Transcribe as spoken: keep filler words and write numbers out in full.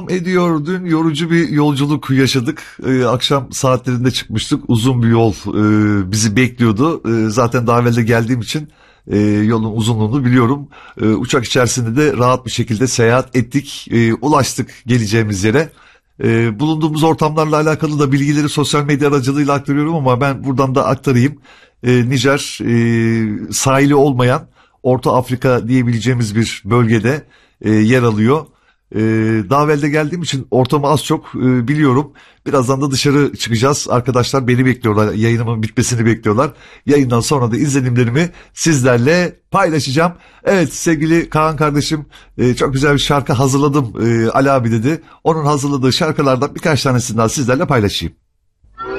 Ediyor. Dün yorucu bir yolculuk yaşadık. Ee, akşam saatlerinde çıkmıştık. Uzun bir yol e, bizi bekliyordu. E, zaten daha evvel de geldiğim için e, yolun uzunluğunu biliyorum. E, uçak içerisinde de rahat bir şekilde seyahat ettik. E, ulaştık geleceğimiz yere. E, bulunduğumuz ortamlarla alakalı da bilgileri sosyal medya aracılığıyla aktarıyorum ama ben buradan da aktarayım. E, Nijer e, sahili olmayan Orta Afrika diyebileceğimiz bir bölgede e, yer alıyor. Ee, daha evvel de geldiğim için ortamı az çok e, biliyorum. Birazdan da dışarı çıkacağız. Arkadaşlar beni bekliyorlar. Yayınımın bitmesini bekliyorlar. Yayından sonra da izlenimlerimi sizlerle paylaşacağım. Evet sevgili Kaan kardeşim e, çok güzel bir şarkı hazırladım. E, Ali abi dedi. Onun hazırladığı şarkılardan birkaç tanesini daha sizlerle paylaşayım.